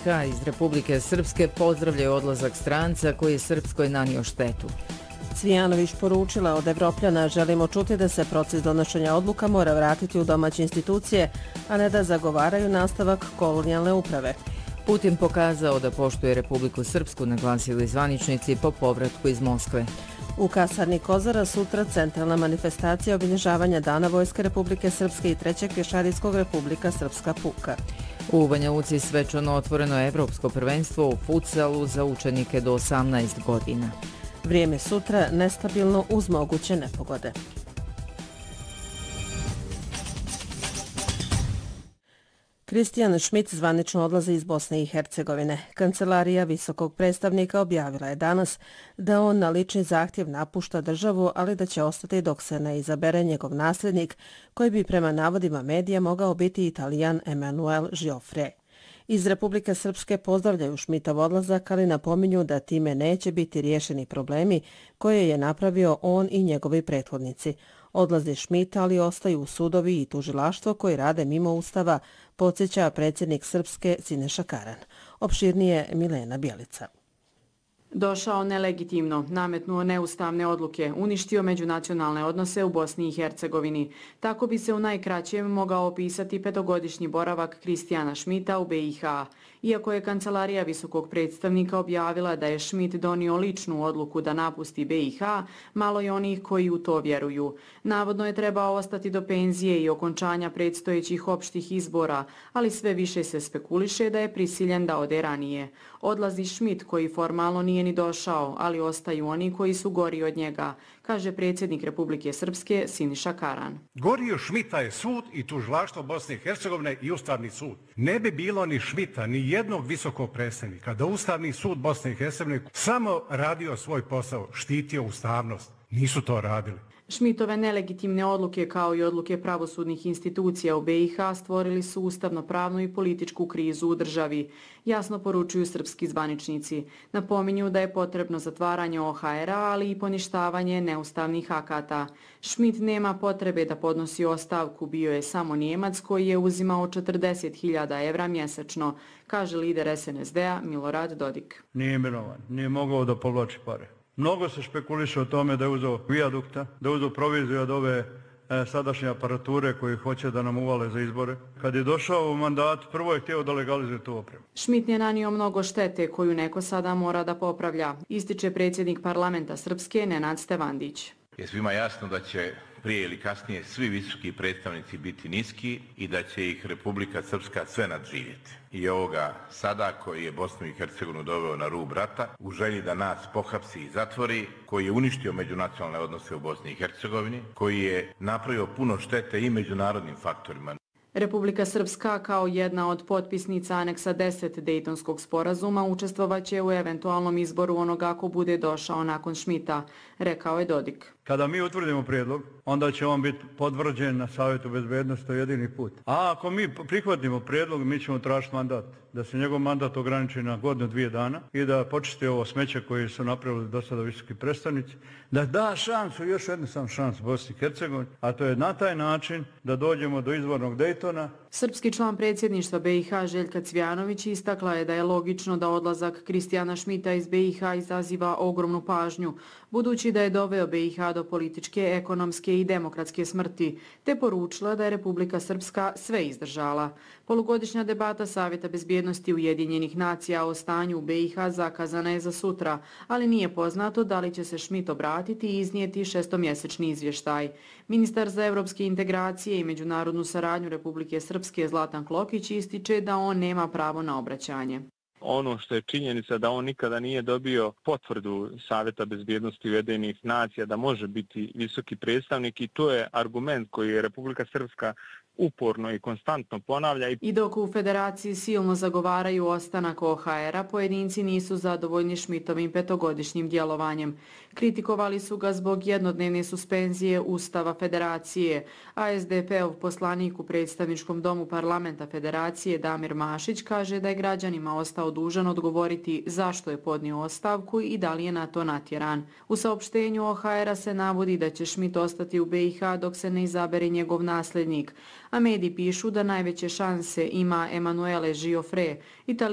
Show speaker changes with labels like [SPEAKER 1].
[SPEAKER 1] iz Republike Srpske pozdravljaju odlazak stranca koji je Srpskoj nanio štetu.
[SPEAKER 2] Cvijanović poručila od Evropljana: želimo čuti da se proces donošenja odluka mora vratiti u domaće institucije, a ne da zagovaraju nastavak kolonijalne uprave.
[SPEAKER 1] Putin pokazao da poštuje Republiku Srpsku, naglasili zvaničnici po povratku iz Moskve.
[SPEAKER 2] U kasarni Kozara sutra centralna manifestacija obilježavanja Dana Vojske Republike Srpske i Trećeg pješadijskog Republika Srpska puka.
[SPEAKER 1] U Banja Luci svečano otvoreno evropsko prvenstvo u futsalu za učenike do 18 godina.
[SPEAKER 2] Vrijeme sutra nestabilno uz moguće nepogode. Kristijan Schmidt zvanično odlazi iz Bosne i Hercegovine. Kancelarija visokog predstavnika objavila je danas da on na lični zahtjev napušta državu, ali da će ostati dok se ne izabere njegov nasljednik, koji bi prema navodima medija mogao biti Italijan Emanuel Giuffre. Iz Republike Srpske pozdravljaju Schmidtov odlazak, ali napominju da time neće biti riješeni problemi koje je napravio on i njegovi prethodnici. Odlazi Schmidt, ali ostaju sudovi i tužilaštvo koji rade mimo ustava, podsjeća predsjednik Srpske Siniša Karan. Opširnije Milena Bjelica.
[SPEAKER 3] Došao nelegitimno, nametnuo neustavne odluke, uništio međunacionalne odnose u Bosni i Hercegovini. Tako bi se u najkraćem mogao opisati petogodišnji boravak Kristijana Schmidta u BiH. Iako je Kancelarija visokog predstavnika objavila da je Schmidt donio ličnu odluku da napusti BiH, malo je onih koji u to vjeruju. Navodno je trebao ostati do penzije i okončanja predstojećih opštih izbora, ali sve više se spekuliše da je prisiljen da ode ranije. Odlazi Schmidt koji formalno nije ni došao, ali ostaju oni koji su gori od njega, kaže predsjednik Republike Srpske Siniša Karan.
[SPEAKER 4] Gori od Schmidta je sud i tužilaštvo Bosne i Hercegovine i Ustavni sud. Ne bi bilo ni Schmidta, ni jednog visokog predstavnika da Ustavni sud Bosne i Hercegovine samo radio svoj posao, štitio ustavnost. Nisu to radili.
[SPEAKER 3] Schmidtove nelegitimne odluke kao i odluke pravosudnih institucija u BiH stvorili su ustavno-pravnu i političku krizu u državi, jasno poručuju srpski zvaničnici. Napominju da je potrebno zatvaranje OHR-a, ali i poništavanje neustavnih akata. Schmidt nema potrebe da podnosi ostavku, bio je samo Njemac koji je uzimao 40.000 evra mjesečno, kaže lider SNSD-a Milorad Dodik.
[SPEAKER 5] Nije imenovan, nije mogao da povlači pare. Mnogo se špekuliše o tome da je uzeo vijadukta, da je uzeo proviziju od ove sadašnje aparature koje hoće da nam uvale za izbore. Kad je došao u mandat, prvo je htio da legalizuje tu opremu.
[SPEAKER 3] Schmidt je nanio mnogo štete koju neko sada mora da popravlja, ističe predsjednik parlamenta Srpske Nenad Stevandić.
[SPEAKER 6] Je svima jasno da će prije ili kasnije svi visoki predstavnici biti niski i da će ih Republika Srpska sve nadživjeti. I ovoga sada koji je Bosnu i Hercegovinu doveo na rub rata, u želji da nas pohapsi i zatvori, koji je uništio međunacionalne odnose u Bosni i Hercegovini, koji je napravio puno štete i međunarodnim faktorima.
[SPEAKER 3] Republika Srpska kao jedna od potpisnica aneksa 10 Dejtonskog sporazuma učestvovaće u eventualnom izboru onoga ko bude došao nakon Schmidta, rekao je Dodik.
[SPEAKER 5] Kada mi utvrdimo prijedlog, onda će on biti potvrđen na Savjetu bezbednosti, to je jedini put. A ako mi prihvatimo prijedlog, mi ćemo tražiti mandat, da se njegov mandat ograniči na godinu, 2 dana i da počisti ovo smeće koje su napravili do sada visoki predstavnici, da da šansu, još jednu sam šansu Bosni i Hercegovini, a to je na taj način da dođemo do izvornog Dejtona.
[SPEAKER 3] Srpski član predsjedništva BiH Željka Cvijanović istakla je da je logično da odlazak Kristijana Schmidta iz BiH izaziva ogromnu pažnju, budući da je doveo BiH do političke, ekonomske i demokratske smrti, te poručila da je Republika Srpska sve izdržala. Polugodišnja debata Savjeta bezbjednosti Ujedinjenih nacija o stanju u BiH zakazana je za sutra, ali nije poznato da li će se Schmidt obratiti i iznijeti šestomjesečni izvještaj. Ministar za evropske integracije i međunarodnu saradnju Republike Srpske Zlatan Klokić ističe da on nema pravo na obraćanje.
[SPEAKER 7] Ono što je činjenica da on nikada nije dobio potvrdu Savjeta bezbjednosti Ujedinjenih nacija da može biti visoki predstavnik i to je argument koji je Republika Srpska uporno i konstantno ponavlja.
[SPEAKER 3] I dok u Federaciji silno zagovaraju ostanak OHR-a, pojedinci nisu zadovoljni Schmidtovim petogodišnjim djelovanjem. Kritikovali su ga zbog jednodnevne suspenzije Ustava Federacije, a SDP-ov poslanik u predstavničkom domu parlamenta Federacije Damir Mašić kaže da je građanima ostao dužan odgovoriti zašto je podnio ostavku i da li je na to natjeran. U saopštenju OHR-a se navodi da će Schmidt ostati u BiH dok se ne izabere njegov nasljednik, a mediji pišu da najveće šanse ima Emanuele Giuffre,